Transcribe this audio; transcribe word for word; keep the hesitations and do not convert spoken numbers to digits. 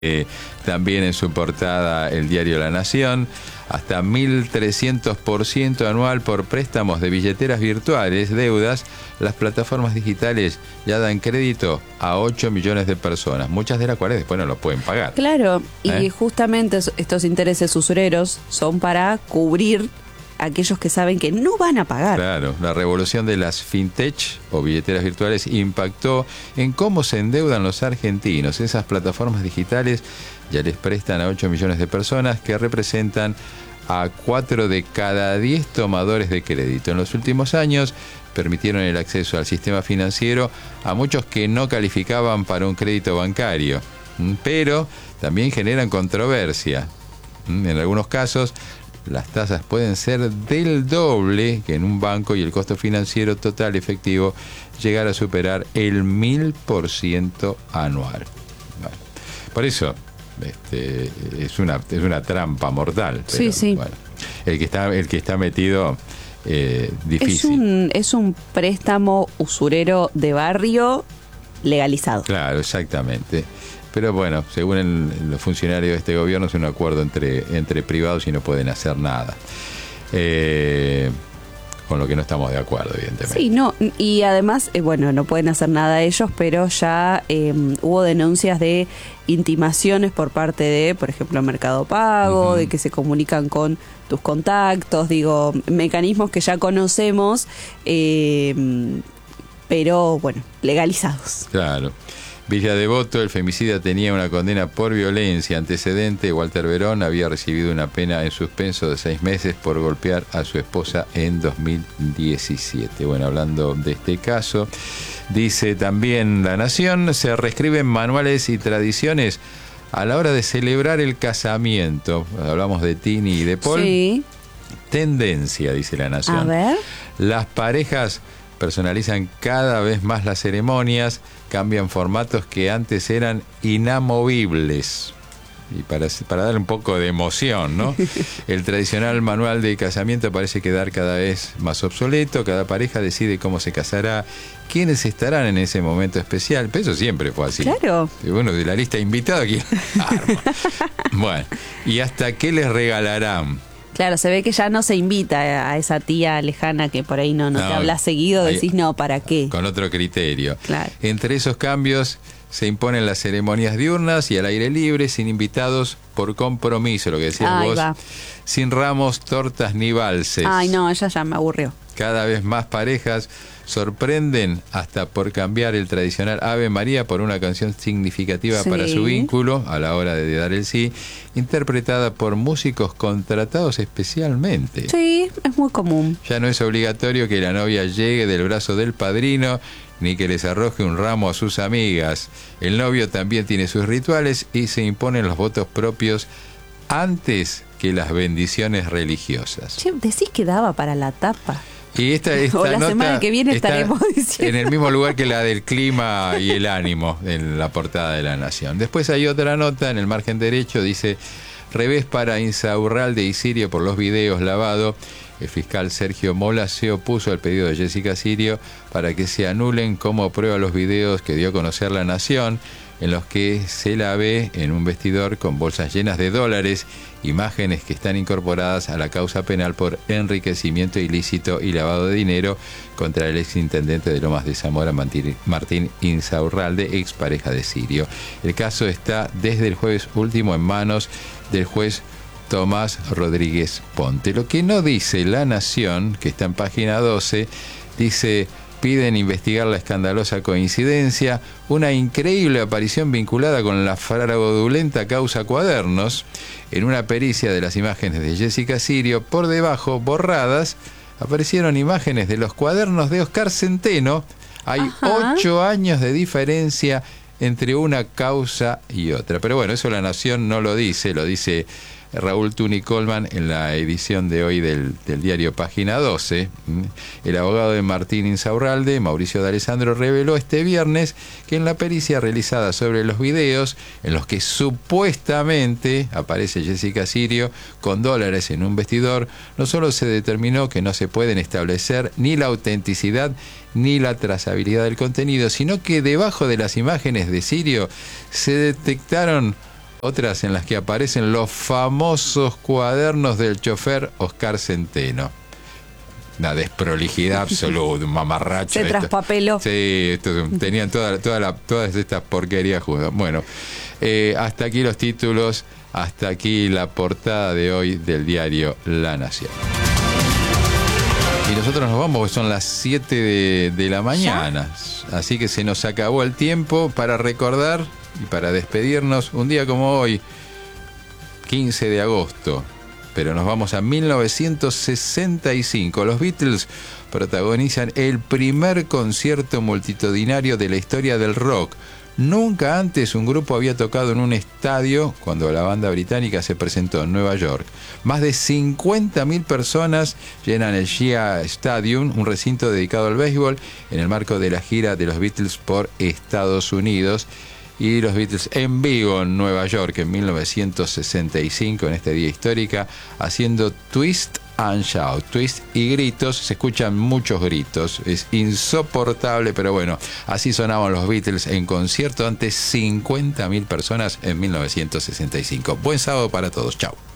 Eh, también en su portada el diario La Nación, hasta mil trescientos por ciento anual por préstamos de billeteras virtuales, deudas. Las plataformas digitales ya dan crédito a ocho millones de personas, muchas de las cuales después no lo pueden pagar. Claro, y ¿Eh? justamente estos intereses usureros son para cubrir aquellos que saben que no van a pagar. Claro, la revolución de las fintech o billeteras virtuales impactó en cómo se endeudan los argentinos. Esas plataformas digitales ya les prestan a ocho millones de personas, que representan a cuatro de cada diez tomadores de crédito. En los últimos años permitieron el acceso al sistema financiero a muchos que no calificaban para un crédito bancario, pero también generan controversia. En algunos casos, las tasas pueden ser del doble que en un banco y el costo financiero total efectivo llegar a superar el mil por ciento anual. Bueno, por eso este, es una es una trampa mortal. Pero, sí, sí. Bueno, el que está el que está metido eh, difícil. Es un es un préstamo usurero de barrio legalizado. Claro, exactamente. Pero bueno, según el, los funcionarios de este gobierno, es un acuerdo entre, entre privados y no pueden hacer nada. Eh, con lo que no estamos de acuerdo, evidentemente. Sí, no, y además, eh, bueno, no pueden hacer nada ellos, pero ya eh, hubo denuncias de intimaciones por parte de, por ejemplo, Mercado Pago, uh-huh. de que se comunican con tus contactos, digo, mecanismos que ya conocemos, eh, pero bueno, legalizados. Claro. Villa Devoto, el femicida tenía una condena por violencia. Antecedente, Walter Verón había recibido una pena en suspenso de seis meses por golpear a su esposa en dos mil diecisiete. Bueno, hablando de este caso, dice también La Nación, se reescriben manuales y tradiciones a la hora de celebrar el casamiento. Hablamos de Tini y de Paul. Sí. Tendencia, dice La Nación. A ver. Las parejas personalizan cada vez más las ceremonias, cambian formatos que antes eran inamovibles. Y para, para dar un poco de emoción, ¿no? El tradicional manual de casamiento parece quedar cada vez más obsoleto. Cada pareja decide cómo se casará, quiénes estarán en ese momento especial. Pero eso siempre fue así. Claro. Y bueno, de la lista de invitados, ¿quién arma? Bueno, y hasta qué les regalarán. Claro, se ve que ya no se invita a esa tía lejana que por ahí no, no, no te habla seguido, hay, decís no, ¿para qué? Con otro criterio. Claro. Entre esos cambios se imponen las ceremonias diurnas y al aire libre, sin invitados, por compromiso, lo que decías Ahí vos, va. Sin ramos, tortas ni valses. Ay, no, ella ya me aburrió. Cada vez más parejas sorprenden hasta por cambiar el tradicional Ave María por una canción significativa sí. para su vínculo a la hora de dar el sí, interpretada por músicos contratados especialmente. Sí, es muy común. Ya no es obligatorio que la novia llegue del brazo del padrino ni que les arroje un ramo a sus amigas. El novio también tiene sus rituales y se imponen los votos propios antes que las bendiciones religiosas. Che, decís que daba para la tapa. Y esta, esta o la nota semana que viene está estaremos diciendo. en el mismo lugar que la del clima y el ánimo en la portada de La Nación. Después hay otra nota en el margen derecho, dice: revés para Insaurralde y Sirio por los videos lavados. El fiscal Sergio Mola se opuso al pedido de Jessica Sirio para que se anulen como prueba los videos que dio a conocer La Nación, en los que se la ve en un vestidor con bolsas llenas de dólares, imágenes que están incorporadas a la causa penal por enriquecimiento ilícito y lavado de dinero contra el exintendente de Lomas de Zamora, Martín Insaurralde, expareja de Sirio. El caso está desde el jueves último en manos del juez Tomás Rodríguez Ponte. Lo que no dice La Nación, que está en página doce, dice: piden investigar la escandalosa coincidencia, una increíble aparición vinculada con la fraudulenta causa Cuadernos. En una pericia de las imágenes de Jessica Sirio, por debajo, borradas, aparecieron imágenes de los cuadernos de Oscar Centeno. Hay Ajá. ocho años de diferencia entre una causa y otra. Pero bueno, eso La Nación no lo dice, lo dice Raúl Tuni Colman en la edición de hoy del, del diario Página doce. El abogado de Martín Insaurralde, Mauricio D'Alessandro, reveló este viernes que en la pericia realizada sobre los videos en los que supuestamente aparece Jessica Sirio con dólares en un vestidor, no solo se determinó que no se pueden establecer ni la autenticidad ni la trazabilidad del contenido, sino que debajo de las imágenes de Sirio se detectaron Otras en las que aparecen los famosos cuadernos del chofer Oscar Centeno. Una desprolijidad absoluta, un mamarracho. Se traspapeló. Sí, esto, tenían toda, toda la, todas estas porquerías juntas. Bueno, eh, hasta aquí los títulos, hasta aquí la portada de hoy del diario La Nación. Y nosotros nos vamos, porque son las siete de, de la mañana. ¿Ya? Así que se nos acabó el tiempo para recordar y para despedirnos. Un día como hoy, quince de agosto. Pero nos vamos a mil novecientos sesenta y cinco. Los Beatles protagonizan el primer concierto multitudinario de la historia del rock. Nunca antes un grupo había tocado en un estadio cuando la banda británica se presentó en Nueva York. Más de cincuenta mil personas llenan el Shea Stadium, un recinto dedicado al béisbol, en el marco de la gira de los Beatles por Estados Unidos. Y los Beatles en vivo en Nueva York en mil novecientos sesenta y cinco, en este día histórica, haciendo Twist and Shout, twist y gritos. Se escuchan muchos gritos, es insoportable, pero bueno, así sonaban los Beatles en concierto ante cincuenta mil personas en mil novecientos sesenta y cinco. Buen sábado para todos, chao.